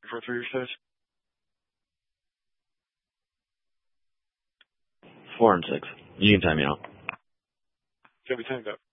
For 3 or 6? 4 and 6. You can time me out. Can we tank up?